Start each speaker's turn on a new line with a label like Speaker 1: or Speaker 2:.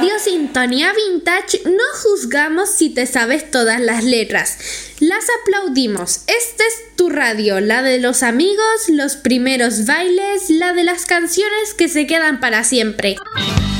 Speaker 1: Radio Sintonía Vintage no juzgamos si te sabes todas las letras. Las aplaudimos. Esta es tu radio, la de los amigos, los primeros bailes, la de las canciones que se quedan para siempre.